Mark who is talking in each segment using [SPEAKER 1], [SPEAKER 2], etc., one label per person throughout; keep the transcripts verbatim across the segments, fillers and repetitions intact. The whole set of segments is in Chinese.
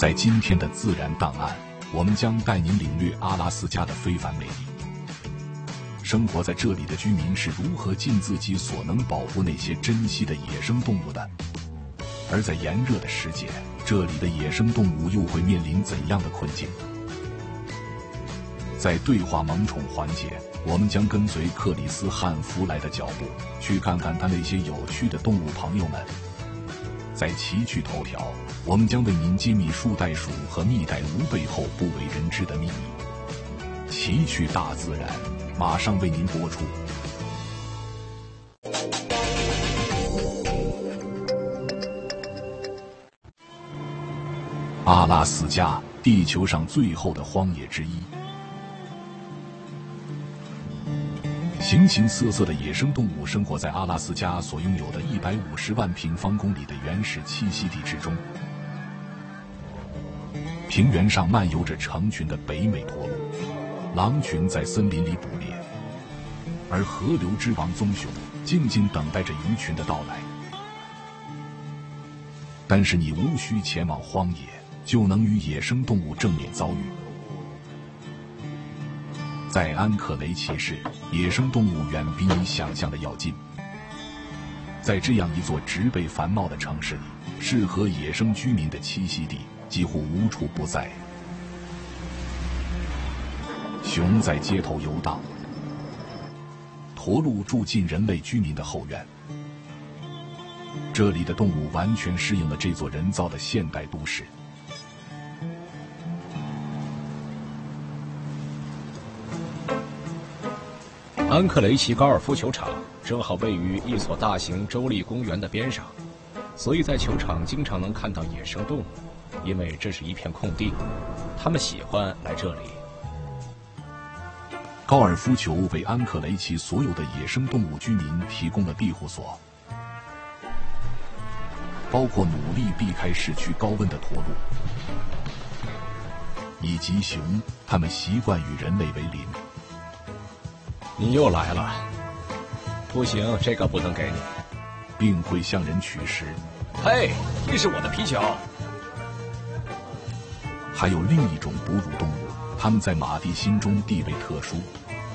[SPEAKER 1] 在今天的自然档案，我们将带您领略阿拉斯加的非凡魅力。生活在这里的居民是如何尽自己所能保护那些珍稀的野生动物的？而在炎热的世界，这里的野生动物又会面临怎样的困境？在对话萌宠环节，我们将跟随克里斯汉弗莱的脚步，去看看他那些有趣的动物朋友们。在奇趣头条，我们将为您揭秘树袋鼠和蜜袋鼯背后不为人知的秘密。奇趣大自然，马上为您播出。阿拉斯加，地球上最后的荒野之一。形形色色的野生动物生活在阿拉斯加所拥有的一百五十万平方公里的原始栖息地之中。平原上漫游着成群的北美驼鹿，狼群在森林里捕猎，而河流之王棕熊静静等待着鱼群的到来。但是你无需前往荒野，就能与野生动物正面遭遇。在安克雷奇市，野生动物远比你想象的要近。在这样一座植被繁茂的城市里，适合野生居民的栖息地几乎无处不在。熊在街头游荡，驼鹿住进人类居民的后院。这里的动物完全适应了这座人造的现代都市。
[SPEAKER 2] 安克雷奇高尔夫球场正好位于一所大型州立公园的边上，所以在球场经常能看到野生动物，因为这是一片空地，他们喜欢来这里。
[SPEAKER 1] 高尔夫球为安克雷奇所有的野生动物居民提供了庇护所，包括努力避开市区高温的驼鹿以及熊，它们习惯与人类为邻。
[SPEAKER 2] 你又来了，不行，这个不能给你，
[SPEAKER 1] 并会向人取食。
[SPEAKER 2] 嘿，这是我的啤酒。
[SPEAKER 1] 还有另一种哺乳动物，它们在马蒂心中地位特殊。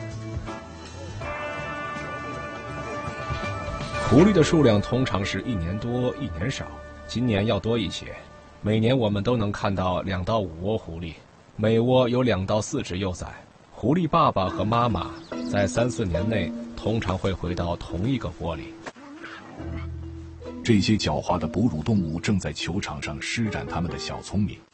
[SPEAKER 2] 狐狸的数量通常是一年多一年少，今年要多一些。每年我们都能看到两到五窝狐狸，每窝有两到四只幼崽。狐狸爸爸和妈妈在三四年内通常会回到同一个窝里。
[SPEAKER 1] 这些狡猾的哺乳动物正在球场上施展他们的小聪明。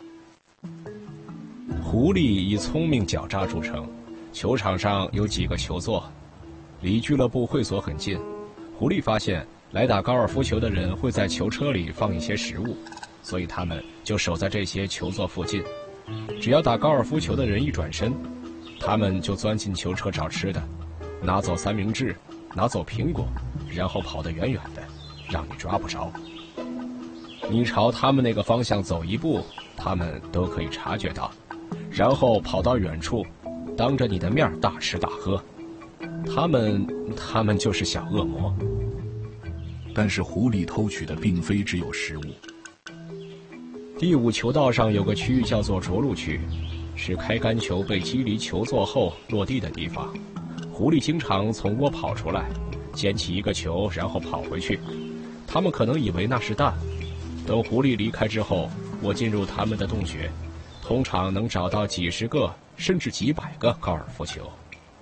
[SPEAKER 2] 狐狸以聪明狡诈著称，球场上有几个球座，离俱乐部会所很近。狐狸发现来打高尔夫球的人会在球车里放一些食物，所以他们就守在这些球座附近。只要打高尔夫球的人一转身，他们就钻进球车找吃的，拿走三明治，拿走苹果，然后跑得远远的，让你抓不着。你朝他们那个方向走一步，他们都可以察觉到，然后跑到远处，当着你的面大吃大喝。他们，他们就是小恶魔。
[SPEAKER 1] 但是狐狸偷取的并非只有食物。
[SPEAKER 2] 第五球道上有个区域叫做着陆区，是开杆球被击离球座后落地的地方。狐狸经常从窝跑出来，捡起一个球，然后跑回去。他们可能以为那是蛋。等狐狸离开之后，我进入他们的洞穴，通常能找到几十个甚至几百个高尔夫球。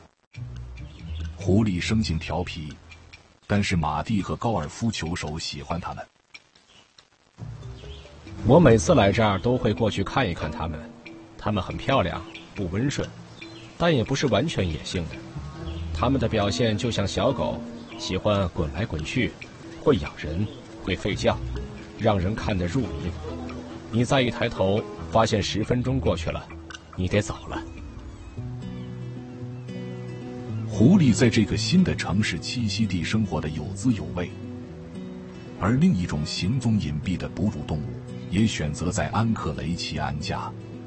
[SPEAKER 1] 狐狸生性调皮，但是马蒂和高尔夫球手喜欢它们。
[SPEAKER 2] 我每次来这儿都会过去看一看它们。它们很漂亮，不温顺，但也不是完全野性的。它们的表现就像小狗，喜欢滚来滚去，会咬人，会吠叫，让人看得入迷。你再一抬头，发现十分钟过去了，你得走了。
[SPEAKER 1] 狐狸在这个新的城市栖息地生活得有滋有味，而另一种行踪隐蔽的哺乳动物也选择在安克雷奇安家。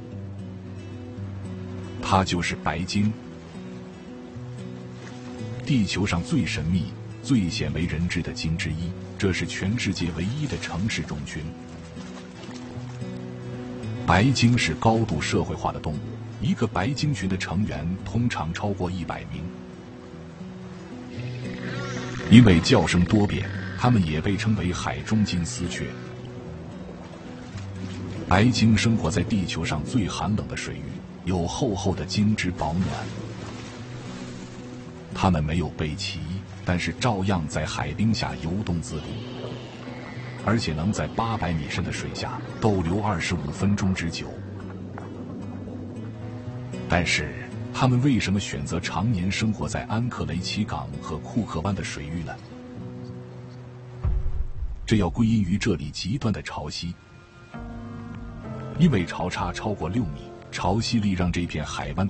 [SPEAKER 1] 它就是白鲸，地球上最神秘、最鲜为人知的鲸之一。这是全世界唯一的城市种群。 白鲸是高度社会化的动物，一个白鲸群的成员通常超过一百名。因为叫声多变，它们也被称为海中金丝雀。白鲸生活在地球上最寒冷的水域，有厚厚的鲸质保暖。它们没有背鳍，但是照样在海冰下游动自如，而且能在八百米深的水下逗留二十五分钟之久。但是，它们为什么选择常年生活在安克雷奇港和库克湾的水域呢？这要归因于这里极端的潮汐。因为潮差超过六米，潮汐力让这片海湾